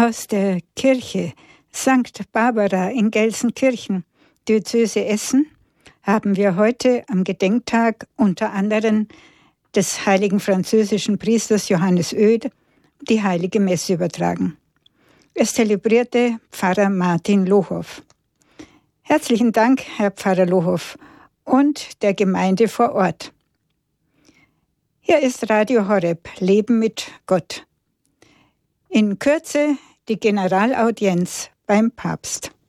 Aus der Kirche St. Barbara in Gelsenkirchen, Diözese Essen, haben wir heute am Gedenktag unter anderem des heiligen französischen Priesters Johannes Oede die heilige Messe übertragen. Es zelebrierte Pfarrer Martin Lohoff. Herzlichen Dank, Herr Pfarrer Lohoff, und der Gemeinde vor Ort. Hier ist Radio Horeb, Leben mit Gott. In Kürze die Generalaudienz beim Papst.